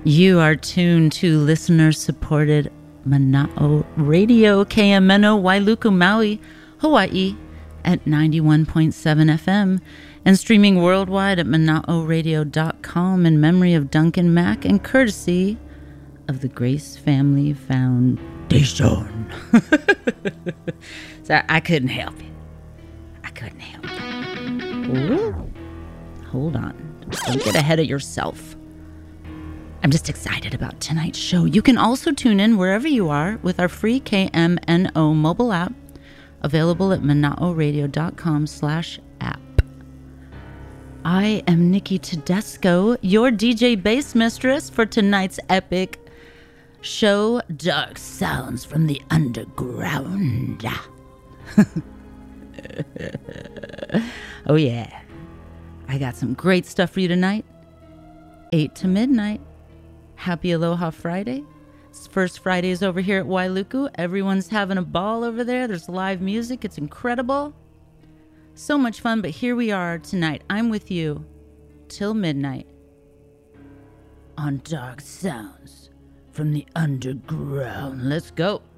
You are tuned to listener-supported Mana'o Radio, KMNO, Wailuku, Maui, Hawaii, at 91.7 FM, and streaming worldwide at mana'oradio.com in memory of Duncan Mack and courtesy of the Grace Family Foundation. So I couldn't help it. Ooh. Hold on. Don't get ahead of yourself. I'm just excited about tonight's show. You can also tune in wherever you are with our free KMNO mobile app, available at mana'oradio.com/app. I am Nikki Tedesco, your DJ bass mistress for tonight's epic show, Dark Sounds from the Underground. Oh yeah. I got some great stuff for you tonight. 8 to midnight. Happy Aloha Friday. It's first Fridays over here at Wailuku. Everyone's having a ball over there. There's live music. It's incredible. So much fun, but here we are tonight. I'm with you till midnight on Dark Sounds from the Underground. Let's go.